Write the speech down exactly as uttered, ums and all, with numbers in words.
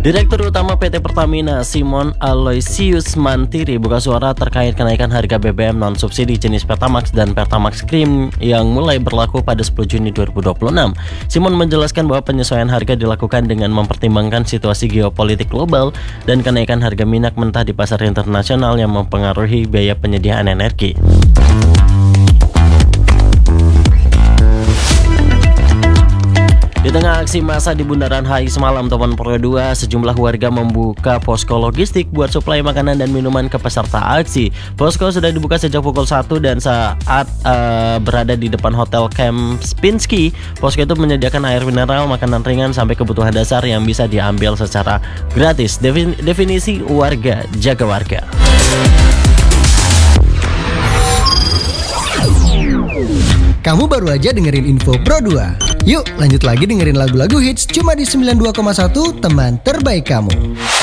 Direktur Utama P T Pertamina Simon Aloysius Mantiri buka suara terkait kenaikan harga B B M non-subsidi jenis Pertamax dan Pertamax Krim yang mulai berlaku pada sepuluh Juni dua ribu dua puluh enam. Simon menjelaskan bahwa penyesuaian harga dilakukan dengan mempertimbangkan situasi geopolitik global dan kenaikan harga minyak mentah di pasar internasional yang mempengaruhi biaya penyediaan energi. Di tengah aksi massa di Bundaran H I semalam Topan Pro dua, sejumlah warga membuka posko logistik buat suplai makanan dan minuman ke peserta aksi. Posko sudah dibuka sejak pukul satu dan saat uh, berada di depan Hotel Kempinski, posko itu menyediakan air mineral, makanan ringan, sampai kebutuhan dasar yang bisa diambil secara gratis. Defin- definisi warga, jaga warga. Kamu baru aja dengerin Info Pro dua. Yuk lanjut lagi dengerin lagu-lagu hits cuma di sembilan puluh dua koma satu teman terbaik kamu.